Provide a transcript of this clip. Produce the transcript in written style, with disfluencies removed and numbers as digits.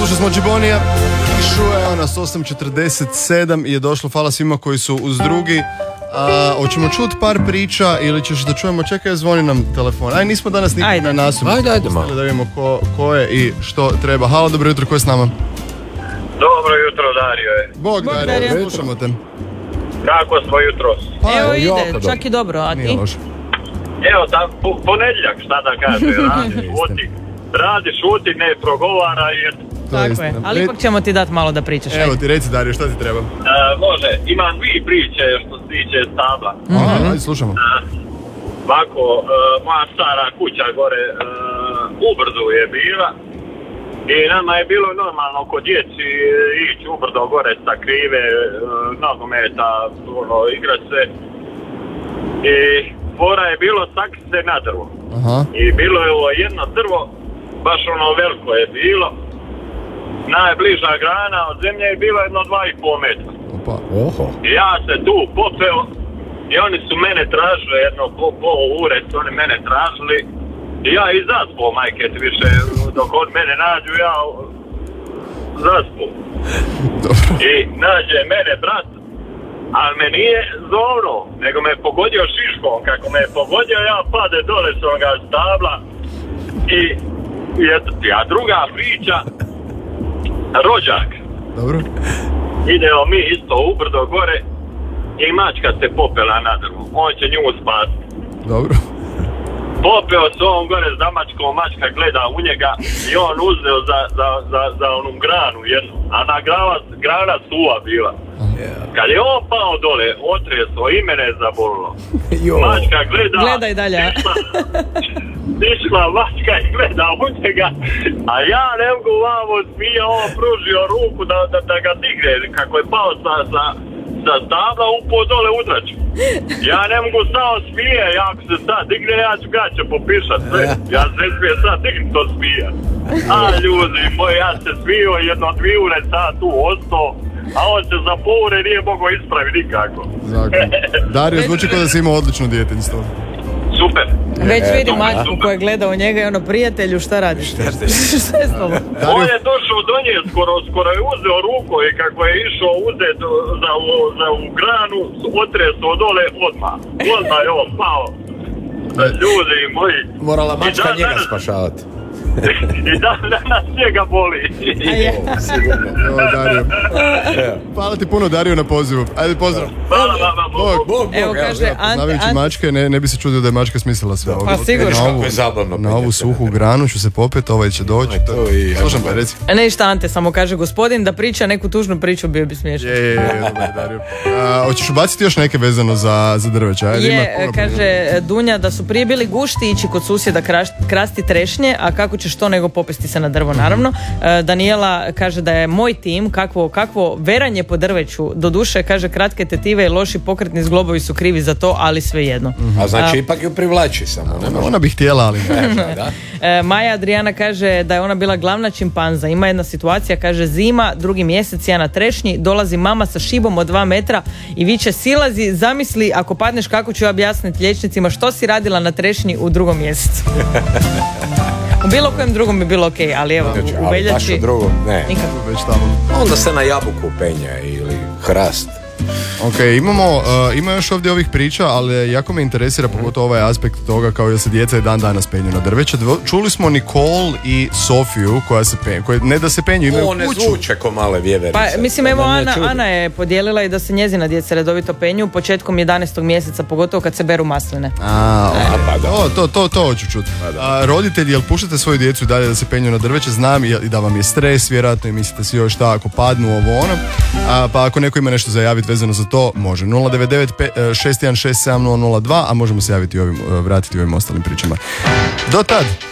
Slušali smo Džibonija i Šuja, nas 8.47 je došlo, hvala svima koji su uz drugi. Hoćemo čuti par priča ili ćeš da čujemo, čekaj, zvoni nam telefon. Nismo danas nikad na nasumici. Ajde malo. Da vidimo ko je i što treba. Halo, dobro jutro, ko je s nama? Dobro jutro, Dario je. Bog Dario, slušamo te. Kako smo jutros? Evo ide, čak i dobro, a ti? Nije loše. Evo, ponedjeljak, šta da kaže, radi, šuti, ne progovara jer... Tako je, ali ipak ćemo ti dati malo da pričaš. Evo ti, reci Dario, šta ti treba? Može, imam dvije priče što se tiče stabla. Ajde, slušamo. Ovako, moja stara kuća gore ubrzo je bila i nama je bilo normalno kod djeci ići ubrzo gore sa krive, nogometa, igrat se. I fora je bilo sakri se na drvo. I bilo je ovo jedno drvo, baš ono veliko je bilo. Najbliža grana od zemlje je bila jedno 2,5 metra. I ja se tu popeo i oni su mene tražili, jedno po ure su oni mene tražili i ja i zaspao, majke, više dok od mene nađu, ja zaspao. I nađe mene brat, ali me nije zovno, nego me je pogodio šiškom. Kako me je pogodio, ja pade dole s onoga stabla i a druga priča, rođak. Dobro. Idemo mi isto ubrdo gore i mačka se popela na drvu. On će nju spasiti. Dobro. Popeo se on gore s damačkom, mačka gleda u njega i on uzeo za onu granu jednu. A na grana suva bila. Kad je on pao dole, otreso i mene je zabolilo. Mačka gleda i dalje. Išla mačka i gleda u njega, a ja ne mogu vamo smija, on pružio ruku da ga digne, kako je pao sa stabla, upao dole udraću. Ja ne mogu samo smije, ja ako se sad digne, ja ću gaće popišat sve. Ja se ne smije sad digni to smija. A ljudi moji, ja se smio, 1-2 ure sad tu ostao, a on se za pol ure nije mogao ispraviti nikako. Dario, zvuči kao da si imao odlično djetinjstvo. Super. Već vidim mačku koja gleda u njega i ono, prijatelju, šta radiš? Šta je s tobom? On je došao do nje, skoro je uzeo ruku i kako je išao uzeti za u granu, otresao dole odmah. Odmah je on pao. Ljudi moji. Morala mačka njega spašavati. I danas njega boli. Dario. Hvala ti puno, Dario, na pozivu. Ajde, pozdrav. Hvala vama. Bog. Evo kaže Poznavajući mačke, ne bi se čudio da je mačka smislila sve ovo. Pa sigurno. Na ovu suhu granu ću se popet, ovaj će doći. Slušam pa, reci. Ne ništa, Ante, samo kaže gospodin da priča neku tužnu priču, bio bi smiješan. Dario. Hoćeš ubaciti još neke vezano za drveće? Kaže Dunja da su prije bili gušti ići kod susjeda krasti trešnje, a kako ćeš to nego popesti se na drvo, naravno. Daniela kaže da je moj tim, kakvo veranje po drveću, doduše, kaže, kratke tetive i loši pokretni zglobovi su krivi za to, ali svejedno. A znači ipak ju privlači samo. Ona bi htjela, ali Maja Adriana kaže da je ona bila glavna čimpanza. Ima jedna situacija, kaže, zima, 2. mjesec, ja na trešnji, dolazi mama sa šibom od 2 metra i viče, silazi, zamisli, ako padneš, kako ću objasniti liječnicima što si radila na trešnji u 2. mjesecu. U bilo kojem drugom bi bilo okej, ali evo, u veljači... Baš u drugom, ne. Nikako. Već tamo. Onda se na jabuku penje ili hrast. Ok, ima još ovdje ovih priča, ali jako me interesira pogotovo ovaj aspekt toga kao da se djeca i dan danas penju na drveće. Čuli smo Nicole i Sofiju koja se penju, ne da se penju, imaju kuću. Ne zvuče ko male vjeverice. Pa mislim, evo Ana je podijelila i da se njezina djeca redovito penju početkom 11. mjeseca, pogotovo kad se beru masline. To hoću čuti. Roditelji, jel puštate svoju djecu dalje da se penju na drveće? Znam i da vam je stres, vjerojatno, i mislite si još šta ako padnu ovo ono. Pa ako neko ima nešto za javiti vezano za to, može 099 616 7002, a možemo se javiti vratiti ovim ostalim pričama. Do tad!